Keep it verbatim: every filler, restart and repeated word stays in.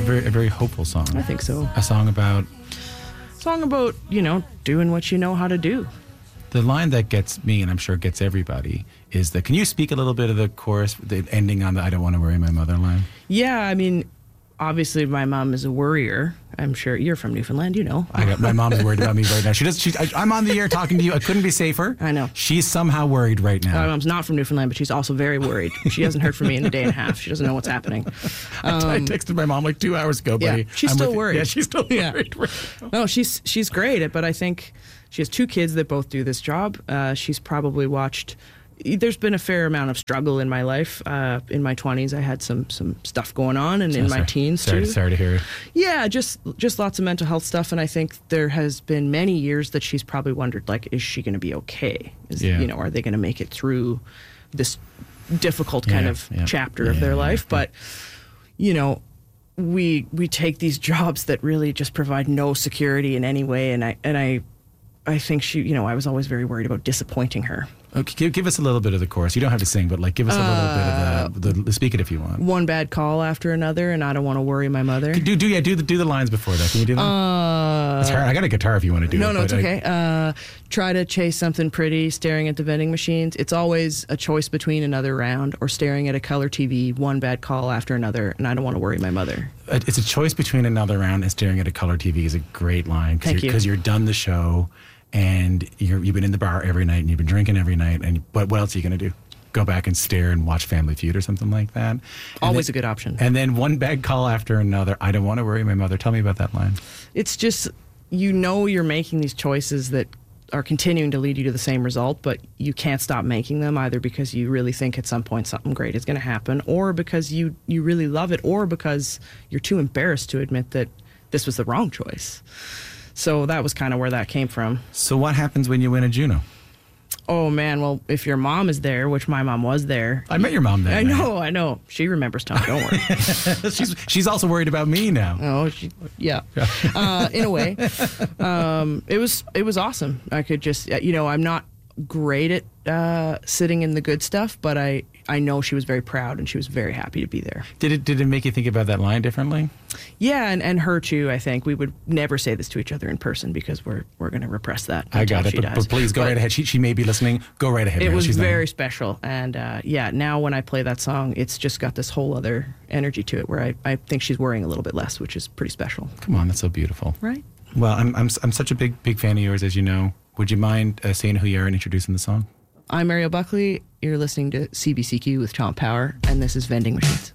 very, a very hopeful song. I think so. A song about... Song about, you know, doing what you know how to do. The line that gets me, and I'm sure gets everybody, is the, can you speak a little bit of the chorus, the ending on the I don't want to worry my mother line? Yeah, I mean, obviously my mom is a worrier. I'm sure you're from Newfoundland, you know. I got, my mom's worried about me right now. She does. She's, I, I'm on the air talking to you. I couldn't be safer. I know. She's somehow worried right now. My mom's not from Newfoundland, but she's also very worried. She hasn't heard from me in a day and a half. She doesn't know what's happening. Um, I, I texted my mom like two hours ago, buddy. Yeah, she's I'm still with, worried. Yeah, she's still Yeah. worried. Right now. No, she's she's great, but I think she has two kids that both do this job. Uh, she's probably watched... There's been a fair amount of struggle in my life. Uh, in my twenties, I had some some stuff going on, and in Oh, my sorry. teens sorry, too. Sorry to hear it. Yeah, just just lots of mental health stuff, and I think there has been many years that she's probably wondered, like, is she going to be okay? Is, Yeah. You know, are they going to make it through this difficult kind Yeah, of yeah. chapter Yeah, of their yeah, life? yeah. But you know, we we take these jobs that really just provide no security in any way, and I and I. I think she, you know, I was always very worried about disappointing her. Okay, give, give us a little bit of the chorus. You don't have to sing, but like give us a little Uh, bit of the, the. Speak it if you want. One bad call after another, and I don't want to worry my mother. Do do yeah do the do the lines before that. Can you do them? Uh, it's hard. I got a guitar if you want to do no, it. no, but it's I- okay. Uh, try to chase something pretty, staring at the vending machines. It's always a choice between another round or staring at a color T V, one bad call after another, and I don't want to worry my mother. It's a choice between another round and staring at a color T V is a great line. Thank you. Because you're done the show and you're, you've been in the bar every night and you've been drinking every night. And what, what else are you going to do? Go back and stare and watch Family Feud or something like that? And Always then- a good option. And then one bad call after another. I don't want to worry my mother. Tell me about that line. It's just, you know, you're making these choices that are continuing to lead you to the same result, but you can't stop making them, either because you really think at some point something great is going to happen, or because you, you really love it, or because you're too embarrassed to admit that this was the wrong choice. So that was kind of where that came from. So what happens when you win a Juno? Oh, man, well, if your mom is there, which my mom was there. I met your mom that I night. know, I know. She remembers Tom, don't worry. she's, she's also worried about me now. Oh, she, yeah. Uh, in a way, um, it was it was awesome. I could just, you know, I'm not great at uh, sitting in the good stuff, but I, I know she was very proud and she was very happy to be there. Did it did it make you think about that line differently? Yeah, and, and her too. I think we would never say this to each other in person because we're we're going to repress that. I until got it, she but, does. but please go But right ahead. She she may be listening. Go right ahead. It Meryl. was She's not- very special, and uh, yeah, now when I play that song, it's just got this whole other energy to it where I, I think she's worrying a little bit less, which is pretty special. Come on, that's so beautiful. Right? Well, I'm I'm I'm such a big big fan of yours, as you know. Would you mind uh, saying who you are and introducing the song? I'm Ariel Buckley. You're listening to C B C Q with Tom Power, and this is Vending Machines.